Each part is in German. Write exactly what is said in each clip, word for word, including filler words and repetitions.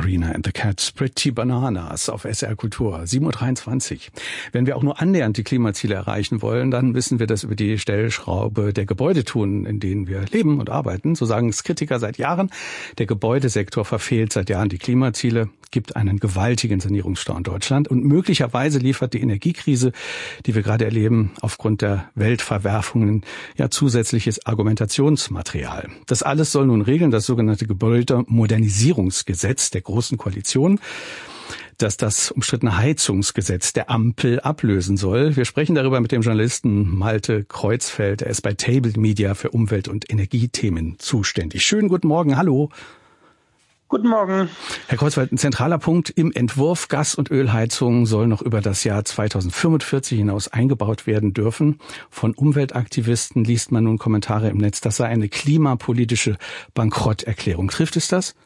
Sabrina and the Cats, Pretty Bananas auf S R Kultur, sieben Uhr dreiundzwanzig. Wenn wir auch nur annähernd die Klimaziele erreichen wollen, dann müssen wir das über die Stellschraube der Gebäude tun, in denen wir leben und arbeiten. So sagen es Kritiker seit Jahren. Der Gebäudesektor verfehlt seit Jahren die Klimaziele, gibt einen gewaltigen Sanierungsstau in Deutschland und möglicherweise liefert die Energiekrise, die wir gerade erleben, aufgrund der Weltverwerfungen ja zusätzliches Argumentationsmaterial. Das alles soll nun regeln, das sogenannte Gebäudemodernisierungsgesetz der Großen Koalition, das das umstrittene Heizungsgesetz der Ampel ablösen soll. Wir sprechen darüber mit dem Journalisten Malte Kreuzfeld. Er ist bei Table Media für Umwelt- und Energiethemen zuständig. Schönen guten Morgen, hallo. Guten Morgen. Herr Kreuzfeld, ein zentraler Punkt im Entwurf: Gas- und Ölheizungen sollen noch über das Jahr zweitausendfünfundvierzig hinaus eingebaut werden dürfen. Von Umweltaktivisten liest man nun Kommentare im Netz, das sei eine klimapolitische Bankrotterklärung. Trifft es das?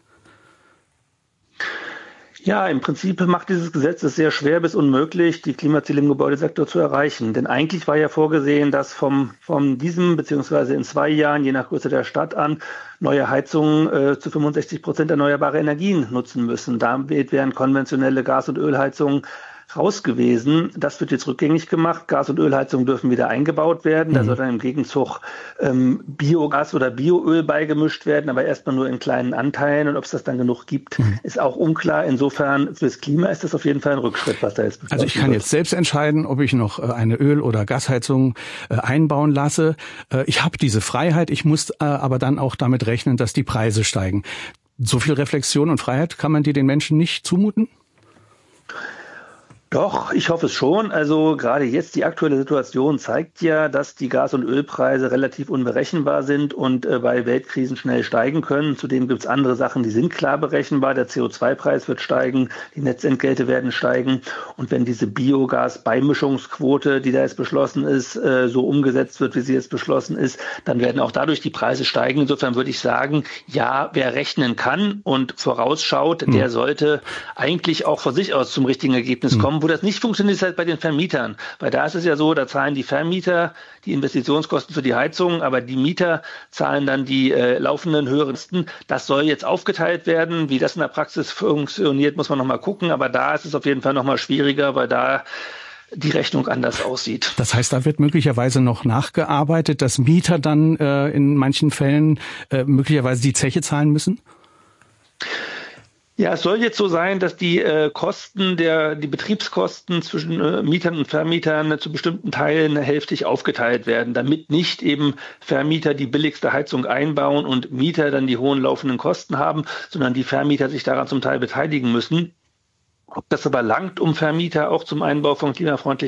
Ja, im Prinzip macht dieses Gesetz es sehr schwer bis unmöglich, die Klimaziele im Gebäudesektor zu erreichen. Denn eigentlich war ja vorgesehen, dass vom, von diesem beziehungsweise in zwei Jahren, je nach Größe der Stadt an, neue Heizungen äh, zu fünfundsechzig Prozent erneuerbare Energien nutzen müssen. Damit wären konventionelle Gas- und Ölheizungen raus gewesen. Das wird jetzt rückgängig gemacht. Gas- und Ölheizungen dürfen wieder eingebaut werden. Da soll dann im Gegenzug ähm, Biogas oder Bioöl beigemischt werden, aber erstmal nur in kleinen Anteilen. Und ob es das dann genug gibt, mhm. ist auch unklar. Insofern fürs Klima ist das auf jeden Fall ein Rückschritt, was da jetzt beschlossen Also ich kann wird. jetzt selbst entscheiden, ob ich noch eine Öl- oder Gasheizung äh, einbauen lasse. Äh, ich habe diese Freiheit. Ich muss äh, aber dann auch damit rechnen, dass die Preise steigen. So viel Reflexion und Freiheit kann man die den Menschen nicht zumuten? Doch, ich hoffe es schon. Also gerade jetzt die aktuelle Situation zeigt ja, dass die Gas- und Ölpreise relativ unberechenbar sind und äh, bei Weltkrisen schnell steigen können. Zudem gibt es andere Sachen, die sind klar berechenbar. Der C O zwei Preis wird steigen, die Netzentgelte werden steigen. Und wenn diese Biogas-Beimischungsquote, die da jetzt beschlossen ist, äh, so umgesetzt wird, wie sie jetzt beschlossen ist, dann werden auch dadurch die Preise steigen. Insofern würde ich sagen, ja, wer rechnen kann und vorausschaut, hm. der sollte eigentlich auch von sich aus zum richtigen Ergebnis hm. kommen. Wo das nicht funktioniert, ist halt bei den Vermietern. Weil da ist es ja so, da zahlen die Vermieter die Investitionskosten für die Heizung, aber die Mieter zahlen dann die äh, laufenden höheren Kosten. Das soll jetzt aufgeteilt werden. Wie das in der Praxis funktioniert, muss man noch mal gucken. Aber da ist es auf jeden Fall noch mal schwieriger, weil da die Rechnung anders aussieht. Das heißt, da wird möglicherweise noch nachgearbeitet, dass Mieter dann äh, in manchen Fällen äh, möglicherweise die Zeche zahlen müssen? Ja, es soll jetzt so sein, dass die äh, Kosten der, die Betriebskosten zwischen äh, Mietern und Vermietern äh, zu bestimmten Teilen hälftig aufgeteilt werden, damit nicht eben Vermieter die billigste Heizung einbauen und Mieter dann die hohen laufenden Kosten haben, sondern die Vermieter sich daran zum Teil beteiligen müssen. Ob das aber langt, um Vermieter auch zum Einbau von klimafreundlichen